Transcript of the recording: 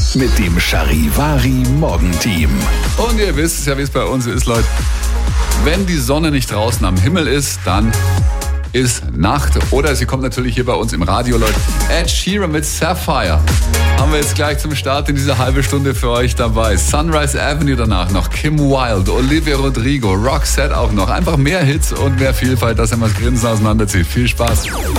mit dem Charivari Morgenteam. Und ihr wisst es ja, wie es bei uns ist, Leute. Wenn die Sonne nicht draußen am Himmel ist, dann ist Nacht. Oder sie kommt natürlich hier bei uns im Radio, Leute. Ed Sheeran mit Sapphire haben wir jetzt gleich zum Start in dieser halben Stunde für euch dabei. Sunrise Avenue danach noch, Kim Wilde, Olivia Rodrigo, Roxette auch noch. Einfach mehr Hits und mehr Vielfalt, dass ihr mal das Grinsen auseinanderzieht. Viel Spaß.